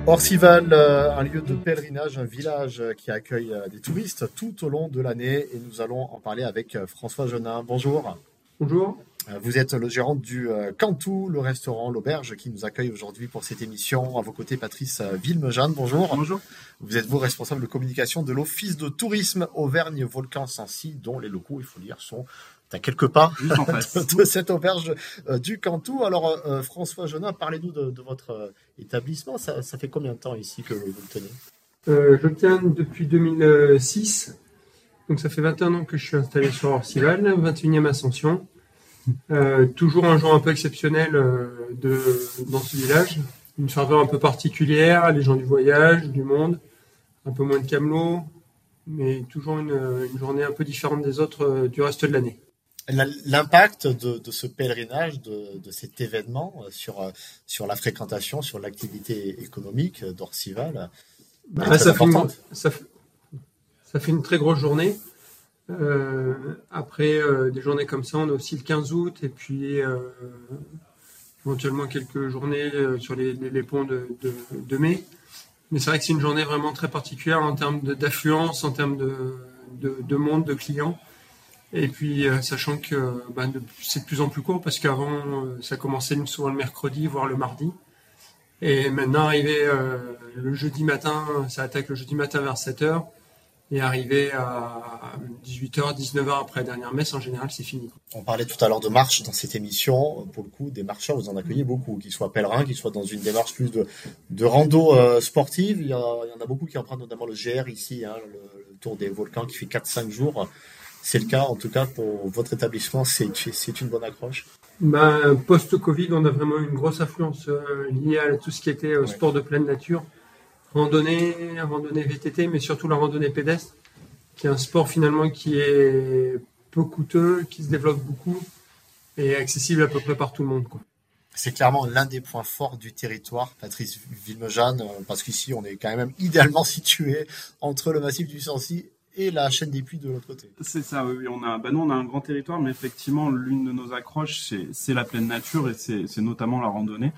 Orcival, un lieu de pèlerinage, un village qui accueille des touristes tout au long de l'année et nous allons en parler avec François Genin. Bonjour. Bonjour. Vous êtes le gérant du Cantou, le restaurant, l'auberge qui nous accueille aujourd'hui pour cette émission. À vos côtés, Patrice Villemejane. Bonjour. Bonjour. Vous êtes vous responsable de communication de l'Office de tourisme Auvergne-Volcan-Sancy, dont les locaux, il faut dire, sont à quelques pas de cette auberge du Cantou. Alors, François Genin, parlez-nous de votre établissement. Ça fait combien de temps ici que vous le tenez ? Je le tiens depuis 2006. Donc, ça fait 21 ans que je suis installé sur Orcival, 21e ascension. Toujours un jour un peu exceptionnel dans ce village. Une ferveur un peu particulière, les gens du voyage, du monde, un peu moins de camelots, mais toujours une journée un peu différente des autres du reste de l'année. L'impact de ce pèlerinage, de cet événement sur la fréquentation, sur l'activité économique d'Orcival, ça fait une très grosse journée. Après des journées comme ça, on a aussi le 15 août et puis éventuellement quelques journées sur les ponts de mai. Mais c'est vrai que c'est une journée vraiment très particulière en termes d'affluence, en termes de monde, de clients. Et puis sachant que c'est de plus en plus court parce qu'avant ça commençait souvent le mercredi, voire le mardi. Et maintenant arrivé le jeudi matin, ça attaque le jeudi matin vers 7h. Et arrivé à 18h, 19h après la dernière messe, en général, c'est fini. On parlait tout à l'heure de marche dans cette émission. Pour le coup, des marcheurs, vous en accueillez beaucoup, qu'ils soient pèlerins, qu'ils soient dans une démarche plus de rando sportive. Il y en a beaucoup qui empruntent notamment le GR ici, le Tour des Volcans qui fait 4-5 jours. C'est le cas, en tout cas, pour votre établissement, c'est une bonne accroche. Post-Covid, on a vraiment une grosse affluence liée à tout ce qui était sport de pleine nature. Randonnée VTT, mais surtout la randonnée pédestre, qui est un sport finalement qui est peu coûteux, qui se développe beaucoup et accessible à peu près par tout le monde, quoi. C'est clairement l'un des points forts du territoire, Patrice Villemejane, parce qu'ici on est quand même idéalement situé entre le massif du Sancy et la chaîne des Puys de l'autre côté. C'est ça, oui. Nous, on a un grand territoire, mais effectivement, l'une de nos accroches, c'est la pleine nature et c'est notamment la randonnée.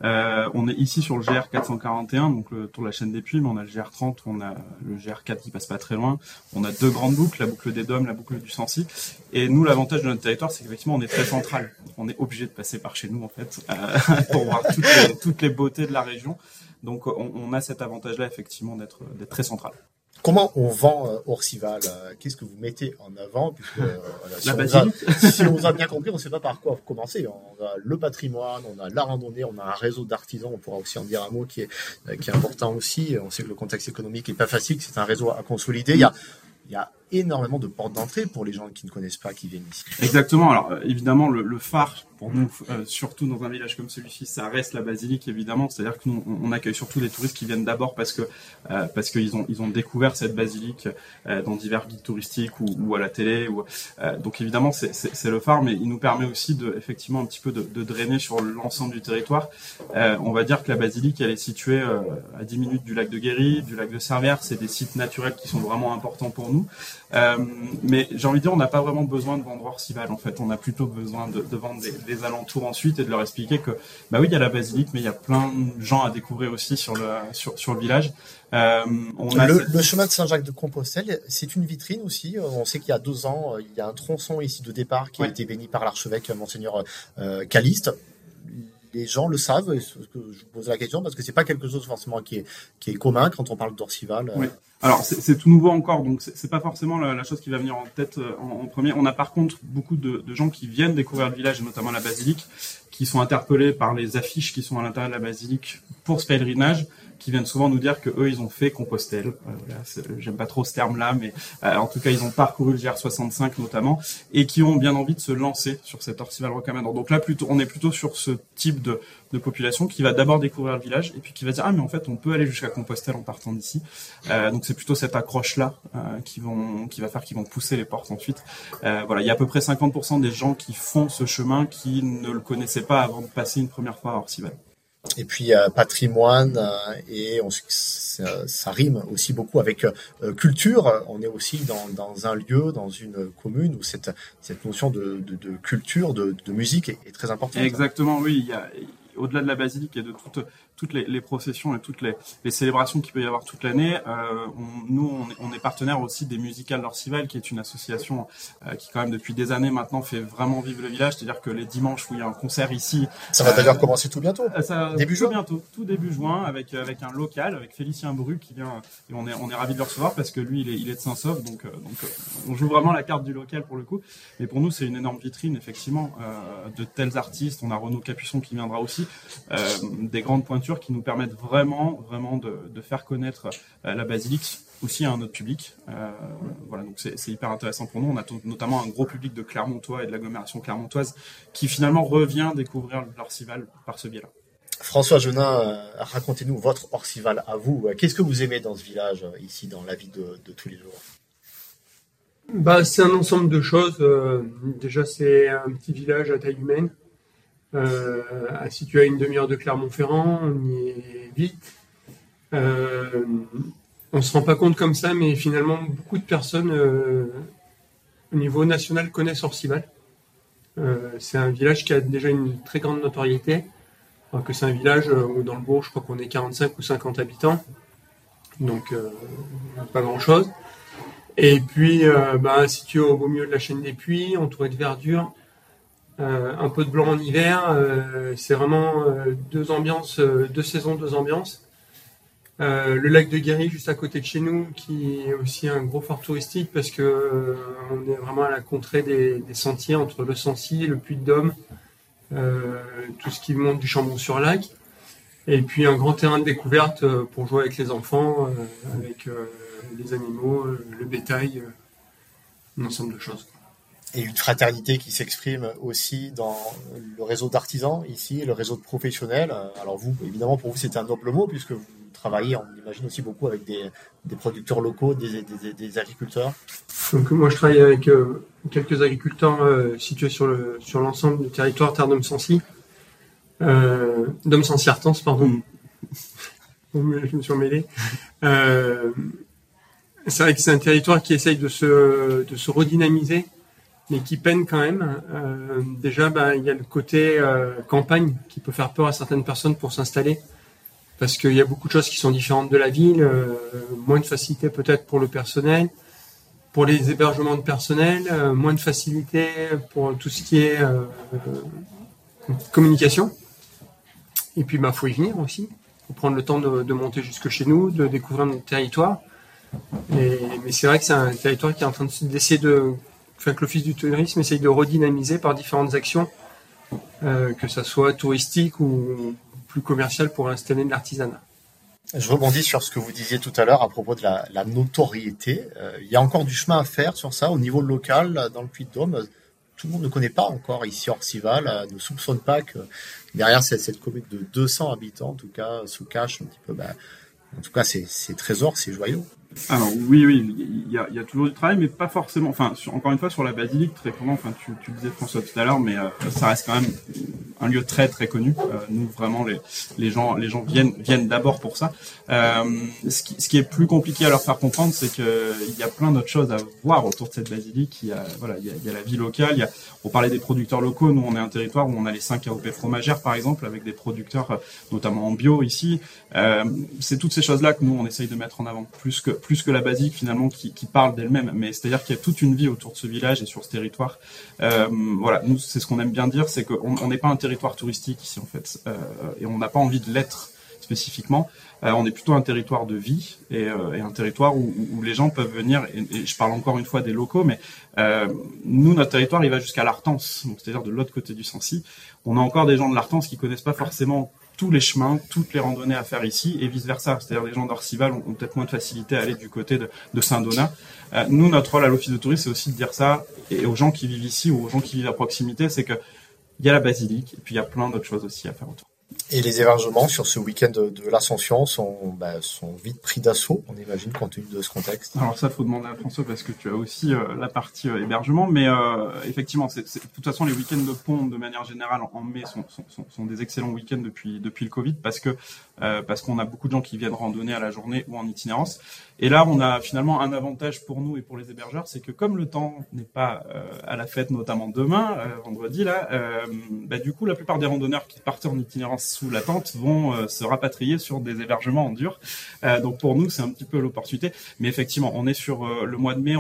On est ici sur le GR 441, donc le tour de la chaîne des Puys, mais on a le GR 30, on a le GR 4 qui passe pas très loin. On a deux grandes boucles, la boucle des Dômes, la boucle du Sancy. Et nous, l'avantage de notre territoire, c'est qu'effectivement, on est très central. On est obligé de passer par chez nous, en fait, pour voir toutes les beautés de la région. Donc, on a cet avantage-là, effectivement, d'être très central. Comment on vend Orcival ? Qu'est-ce que vous mettez en avant ? La basilique. Si on vous a bien compris, on ne sait pas par quoi commencer. On a le patrimoine, on a la randonnée, on a un réseau d'artisans. On pourra aussi en dire un mot qui est important aussi. On sait que le contexte économique n'est pas facile, que c'est un réseau à consolider. Il y a énormément de portes d'entrée pour les gens qui ne connaissent pas, qui viennent ici. Exactement. Alors évidemment, le phare pour nous, surtout dans un village comme celui-ci, ça reste la basilique évidemment. C'est-à-dire que nous, on accueille surtout des touristes qui viennent d'abord parce qu'ils ont découvert cette basilique dans divers guides touristiques ou à la télé. Donc évidemment, c'est le phare, mais il nous permet aussi effectivement un petit peu de drainer sur l'ensemble du territoire. On va dire que la basilique, elle est située à 10 minutes du lac de Guéry, du lac de Servières. C'est des sites naturels qui sont vraiment importants pour nous. Mais j'ai envie de dire, on n'a pas vraiment besoin de vendre Orcival. En fait, on a plutôt besoin de vendre des alentours ensuite et de leur expliquer que, oui, il y a la basilique, mais il y a plein de gens à découvrir aussi sur le village. Le chemin de Saint-Jacques-de-Compostelle, c'est une vitrine aussi. On sait qu'il y a 2 ans, il y a un tronçon ici de départ qui a été béni par l'archevêque Monseigneur Caliste. Les gens le savent, je vous pose la question parce que c'est pas quelque chose forcément qui est commun quand on parle d'Orcival. Oui. Alors c'est tout nouveau encore, donc c'est pas forcément la chose qui va venir en tête en premier. On a par contre beaucoup de gens qui viennent découvrir le village et notamment la basilique, qui sont interpellés par les affiches qui sont à l'intérieur de la basilique pour ce pèlerinage, qui viennent souvent nous dire que eux ils ont fait Compostelle. J'aime pas trop ce terme-là, mais en tout cas ils ont parcouru le GR65 notamment et qui ont bien envie de se lancer sur cet Orcival Rocamadour. Donc là on est plutôt sur ce type de population qui va d'abord découvrir le village et puis qui va dire mais en fait on peut aller jusqu'à Compostelle en partant d'ici. Donc c'est plutôt cette accroche-là qui va faire qu'ils vont pousser les portes ensuite. Il y a à peu près 50% des gens qui font ce chemin qui ne le connaissaient pas avant de passer une première fois à Orcival. Et puis patrimoine et ça rime aussi beaucoup avec culture. On est aussi dans un lieu, dans une commune où cette notion de culture, de musique est très importante. Exactement, oui. au-delà de la basilique et de toutes les processions et toutes les célébrations qu'il peut y avoir toute l'année, on est partenaire aussi des Musicales d'Orcival, qui est une association qui quand même depuis des années maintenant fait vraiment vivre le village. C'est-à-dire que les dimanches où il y a un concert ici, ça va d'ailleurs commencer tout bientôt. Début juin. Bientôt, tout début juin, avec un local, avec Félicien Bru qui vient, et on est ravis de le recevoir parce que lui il est de Saint-Sauf, donc on joue vraiment la carte du local pour le coup. Mais pour nous c'est une énorme vitrine effectivement de tels artistes. On a Renaud Capuçon qui viendra aussi, des grandes pointures qui nous permettent vraiment de faire connaître la basilique aussi à un autre public. Voilà, donc c'est hyper intéressant pour nous. On a notamment un gros public de Clermontois et de l'agglomération clermontoise qui finalement revient découvrir l'Orcival par ce biais-là. François Genin, racontez-nous votre Orcival à vous. Qu'est-ce que vous aimez dans ce village, ici, dans la vie de tous les jours? C'est un ensemble de choses. Déjà, c'est un petit village à taille humaine, situé à une demi-heure de Clermont-Ferrand. On y est vite. On se rend pas compte comme ça, mais finalement, beaucoup de personnes au niveau national connaissent Orcival. C'est un village qui a déjà une très grande notoriété. Alors que c'est un village où dans le bourg, je crois qu'on est 45 ou 50 habitants. Donc, pas grand-chose. Et puis, situé au beau milieu de la chaîne des Puits, entouré de verdure, un peu de blanc en hiver. C'est vraiment deux ambiances, deux saisons, deux ambiances. Le lac de Guéry, juste à côté de chez nous, qui est aussi un gros fort touristique parce que on est vraiment à la contrée des sentiers entre le Sancy, le Puy-de-Dôme, tout ce qui monte du Chambon-sur-Lac, et puis un grand terrain de découverte pour jouer avec les enfants, avec les animaux, le bétail, un ensemble de choses. Et une fraternité qui s'exprime aussi dans le réseau d'artisans ici, le réseau de professionnels. Alors vous, évidemment, pour vous, c'est un noble mot puisque vous travaillez, on imagine aussi beaucoup avec des producteurs locaux, des agriculteurs. Donc moi, je travaille avec quelques agriculteurs situés sur l'ensemble du territoire Terre-Dôme-Sancy, Dôme-Sancy-Artens, pardon. Je me suis emmêlé. C'est vrai que c'est un territoire qui essaye de se redynamiser, mais qui peine quand même. Déjà, il y a le côté campagne qui peut faire peur à certaines personnes pour s'installer, parce qu'il y a beaucoup de choses qui sont différentes de la ville, moins de facilité peut-être pour le personnel, pour les hébergements de personnel, moins de facilité pour tout ce qui est communication. Et puis, faut y venir aussi. Faut prendre le temps de monter jusque chez nous, de découvrir notre territoire. Mais c'est vrai que c'est un territoire qui est en train d'essayer que l'Office du tourisme essaye de redynamiser par différentes actions, que ça soit touristique ou plus commercial pour installer de l'artisanat. Je rebondis sur ce que vous disiez tout à l'heure à propos de la notoriété. Il y a encore du chemin à faire sur ça au niveau local, dans le Puy-de-Dôme. Tout le monde ne connaît pas encore ici Orcival, ne soupçonne pas que derrière cette commune de 200 habitants, en tout cas, se cache un petit peu, en tout cas, c'est trésor, c'est joyau. Alors oui, il y a toujours du travail, mais pas forcément. Enfin, encore une fois, sur la basilique, très clairement. Enfin, tu le disais François tout à l'heure, mais ça reste quand même un lieu très très connu. Nous, vraiment, les gens viennent d'abord pour ça. Ce qui est plus compliqué à leur faire comprendre, c'est que il y a plein d'autres choses à voir autour de cette basilique. Il y a la vie locale. On parlait des producteurs locaux. Nous, on est un territoire où on a les 5 AOP fromagères, par exemple, avec des producteurs notamment en bio ici. C'est toutes ces choses-là que nous on essaye de mettre en avant, plus que la basilique finalement qui parle d'elle-même. Mais c'est-à-dire qu'il y a toute une vie autour de ce village et sur ce territoire. Voilà, nous c'est ce qu'on aime bien dire, c'est qu'on n'est pas un territoire touristique ici en fait, et on n'a pas envie de l'être spécifiquement. On est plutôt un territoire de vie et un territoire où les gens peuvent venir, et je parle encore une fois des locaux, mais nous, notre territoire, il va jusqu'à l'Artense, donc c'est-à-dire de l'autre côté du Sancy. On a encore des gens de l'Artense qui connaissent pas forcément tous les chemins, toutes les randonnées à faire ici, et vice-versa. C'est-à-dire les gens d'Orcival ont peut-être moins de facilité à aller du côté de Saint-Donat. Nous, notre rôle à l'Office de tourisme, c'est aussi de dire ça, et aux gens qui vivent ici ou aux gens qui vivent à proximité, c'est que il y a la basilique, et puis il y a plein d'autres choses aussi à faire autour. Et les hébergements sur ce week-end de l'Ascension sont vite pris d'assaut, on imagine, compte tenu de ce contexte. Alors ça, faut demander à François parce que tu as aussi la partie hébergement, mais effectivement, de toute façon, les week-ends de pont, de manière générale, en mai, sont des excellents week-ends depuis le Covid, parce qu'on a beaucoup de gens qui viennent randonner à la journée ou en itinérance. Et là, on a finalement un avantage pour nous et pour les hébergeurs, c'est que comme le temps n'est pas à la fête, notamment demain, vendredi, là, du coup, la plupart des randonneurs qui partent en itinérance sous la tente vont se rapatrier sur des hébergements en dur. Donc pour nous, c'est un petit peu l'opportunité. Mais effectivement, on est sur le mois de mai,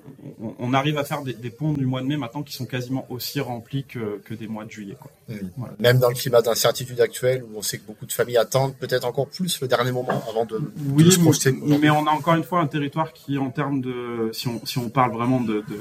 on arrive à faire des ponts du mois de mai maintenant qui sont quasiment aussi remplis que des mois de juillet, quoi. Voilà. Même dans le climat d'incertitude actuel, où on sait que beaucoup de familles attendent peut-être encore plus le dernier moment avant de se projeter. Mais on a encore une fois un territoire qui, en termes de, si on parle vraiment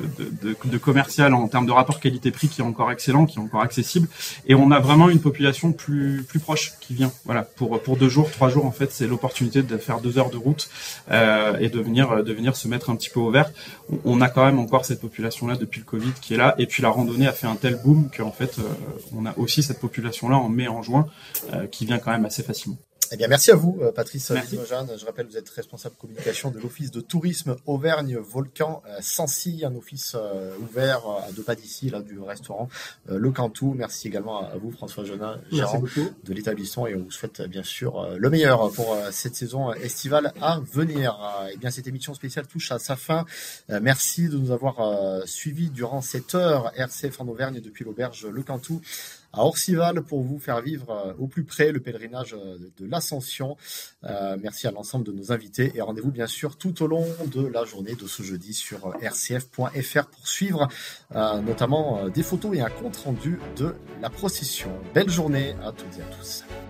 de commercial, en termes de rapport qualité-prix, qui est encore excellent, qui est encore accessible, et on a vraiment une population plus proche qui vient. Voilà, pour 2 jours, 3 jours, en fait, c'est l'opportunité de faire 2 heures de route et de venir se mettre un petit peu au vert. On a quand même encore cette population-là depuis le Covid qui est là, et puis la randonnée a fait un tel boom qu'en fait, on a aussi cette population-là en mai, en juin, qui vient quand même assez facilement. Eh bien, merci à vous, Patrice Merci. Je rappelle, vous êtes responsable communication de l'Office de tourisme Auvergne-Volcan Sancy, un office ouvert à 2 pas d'ici, là, du restaurant Le Cantou. Merci également à vous, François Jeunin, gérant de l'établissement, et on vous souhaite bien sûr le meilleur pour cette saison estivale à venir. Eh bien, cette émission spéciale touche à sa fin. Merci de nous avoir suivis durant cette heure RCF en Auvergne depuis l'auberge Le Cantou à Orcival pour vous faire vivre au plus près le pèlerinage de l'Ascension. Merci à l'ensemble de nos invités et rendez-vous bien sûr tout au long de la journée de ce jeudi sur rcf.fr pour suivre notamment des photos et un compte rendu de la procession. Belle journée à toutes et à tous.